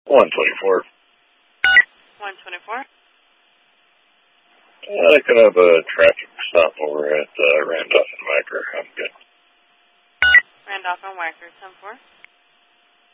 124. 124. I could have a traffic stop over at Randolph and Wacker. I'm good. Randolph and Wacker, 10-4.